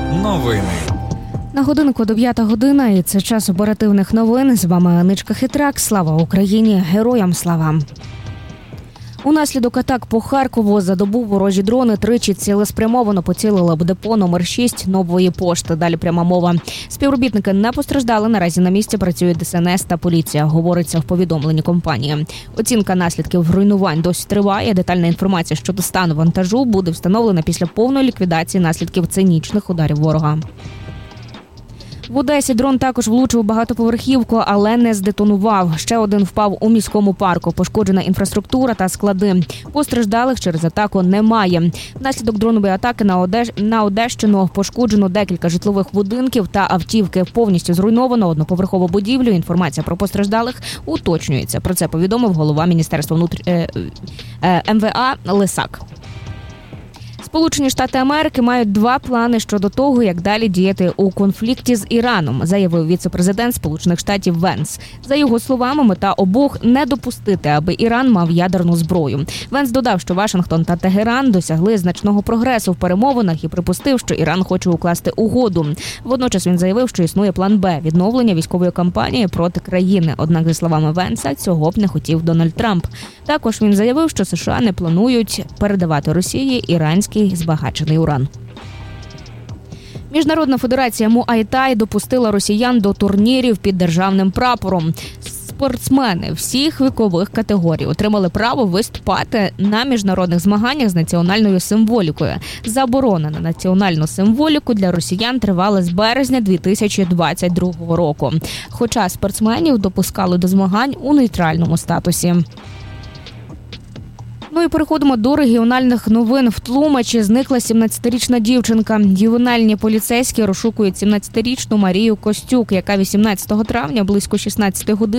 Новини. На годинку 9 година, і це час оперативних новин. З вами Аничка Хитрак. Слава Україні! Героям слава! Унаслідок атак по Харкову за добу ворожі дрони тричі цілеспрямовано поцілили в депо номер 6 Нової пошти. Далі пряма мова. Співробітники не постраждали. Наразі на місці працює ДСНС та поліція, говориться в повідомленні компанії. Оцінка наслідків руйнувань досі триває. Детальна інформація щодо стану вантажу буде встановлена після повної ліквідації наслідків цинічних ударів ворога. В Одесі дрон також влучив у багатоповерхівку, але не здетонував. Ще один впав у міському парку. Пошкоджена інфраструктура та склади. Постраждалих через атаку немає. Внаслідок дронової атаки на Одещину пошкоджено декілька житлових будинків та автівки. Повністю зруйновано одноповерхову будівлю. Інформація про постраждалих уточнюється. Про це повідомив голова Міністерства МВА Лисак. Сполучені Штати Америки мають два плани щодо того, як далі діяти у конфлікті з Іраном, заявив віце-президент Сполучених Штатів Венс. За його словами, мета обох – не допустити, аби Іран мав ядерну зброю. Венс додав, що Вашингтон та Тегеран досягли значного прогресу в перемовинах і припустив, що Іран хоче укласти угоду. Водночас він заявив, що існує план Б – відновлення військової кампанії проти країни. Однак, за словами Венса, цього б не хотів Дональд Трамп. Також він заявив, що США не планують передавати Росії іранський збагачений уран. Міжнародна федерація Муай-Тай допустила росіян до турнірів під державним прапором. Спортсмени всіх вікових категорій отримали право виступати на міжнародних змаганнях з національною символікою. Заборона на національну символіку для росіян тривала з березня 2022 року. Хоча спортсменів допускали до змагань у нейтральному статусі. Ну і переходимо до регіональних новин. В Тлумачі зникла 17-річна дівчинка. Ювенальні поліцейські розшукують 17-річну Марію Костюк, яка 18 травня близько 16 годин